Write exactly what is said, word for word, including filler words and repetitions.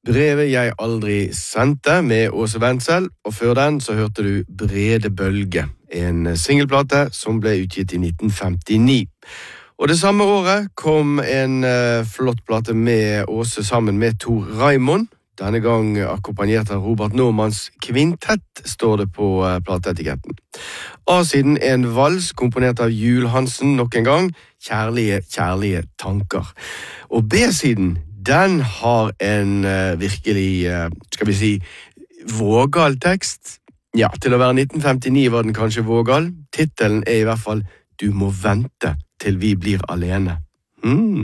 Brevet jeg aldri sendte med Åse Wendsel, og før den så hørte du Brede Bølge, en singelplate som ble utgitt i nitten femtini. Og det samme året kom en uh, flott plate med Åse sammen med Tor Raimond. Denne gang akkompagnert av Robert Normans Kvintett, står det på uh, plateetiketten. A-siden en vals komponert av Jul Hansen nok en gang, Kjærlige, kjærlige tanker. Og B-siden, den har en uh, virkelig, uh, skal vi si, vågal tekst. Ja, til å være nitten femtini var den kanskje vågal. Titelen er i hvert fall «Du må vente til vi blir alene». Hmm.